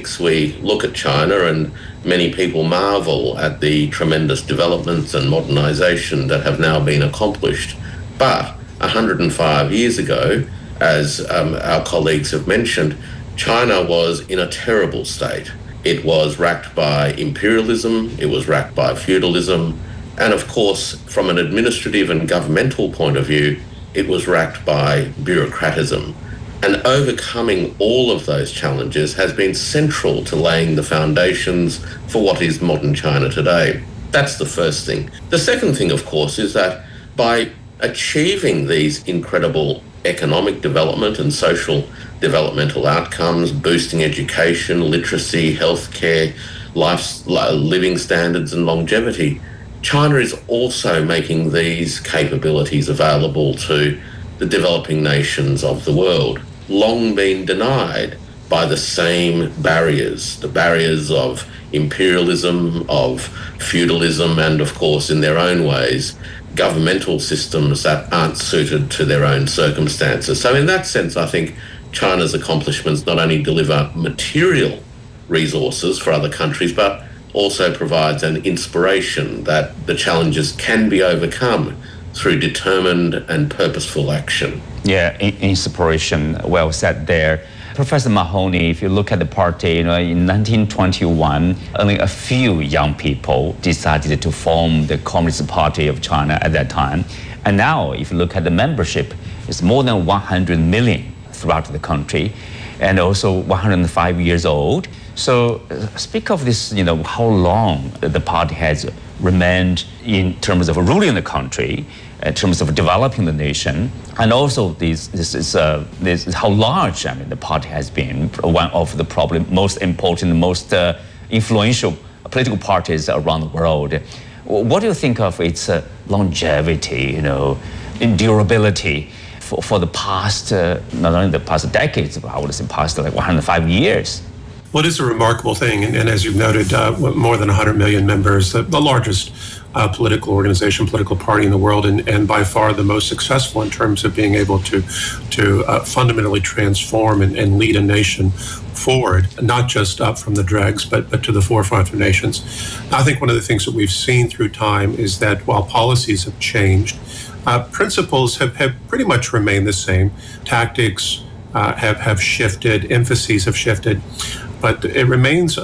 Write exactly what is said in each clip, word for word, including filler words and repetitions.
critics, we look at China and many people marvel at the tremendous developments and modernisation that have now been accomplished. But one hundred five years ago, as um, our colleagues have mentioned, China was in a terrible state. It was racked by imperialism, it was racked by feudalism, and of course, from an administrative and governmental point of view, it was racked by bureaucratism. And overcoming all of those challenges has been central to laying the foundations for what is modern China today. That's the first thing. The second thing, of course, is that by achieving these incredible economic development and social developmental outcomes, boosting education, literacy, healthcare, life, living standards and longevity, China is also making these capabilities available to the developing nations of the world, long been denied by the same barriers, the barriers of imperialism, of feudalism, and of course, in their own ways, governmental systems that aren't suited to their own circumstances. So in that sense, I think China's accomplishments not only deliver material resources for other countries, but also provides an inspiration that the challenges can be overcome through determined and purposeful action. Yeah, inspiration, well said there. Professor Mahoney, if you look at the party, you know, in nineteen twenty-one, only a few young people decided to form the Communist Party of China at that time. And now, if you look at the membership, it's more than one hundred million throughout the country, and also one hundred five years old. So uh, speak of this, you know, how long the party has remained in terms of ruling the country, in terms of developing the nation, and also this, this is uh, this is how large, I mean, the party has been one of the probably most important, most uh, influential political parties around the world. What do you think of its uh, longevity, you know, durability for, for the past, uh, not only the past decades, but I would say past like one hundred five years? Well, it is a remarkable thing, and, and as you've noted, uh, more than one hundred million members, the, the largest uh, political organization, political party in the world, and, and by far the most successful in terms of being able to to uh, fundamentally transform and, and lead a nation forward, not just up from the dregs, but, but to the forefront of nations. I think one of the things that we've seen through time is that while policies have changed, uh, principles have, have pretty much remained the same. Tactics uh, have, have shifted, emphases have shifted. But it remains a,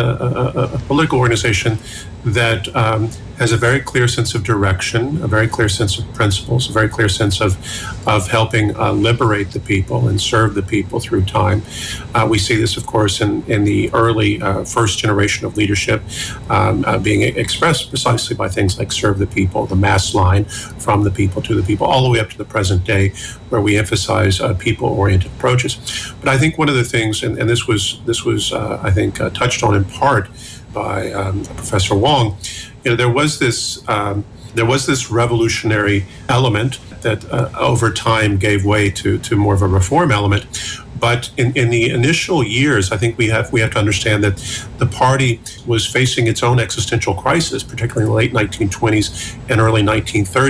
a, a, a political organization that um, has a very clear sense of direction, a very clear sense of principles, a very clear sense of of helping uh, liberate the people and serve the people through time. Uh, we see this, of course, in, in the early uh, first generation of leadership um, uh, being expressed precisely by things like serve the people, the mass line, from the people to the people, all the way up to the present day, where we emphasize uh, people-oriented approaches. But I think one of the things, and, and this was, this was uh, I think, uh, touched on in part by um, Professor Wong, you know, there was this um, there was this revolutionary element that uh, over time gave way to to more of a reform element. But in, in the initial years, I think we have we have to understand that the party was facing its own existential crisis, particularly in the late nineteen twenties and early nineteen thirties.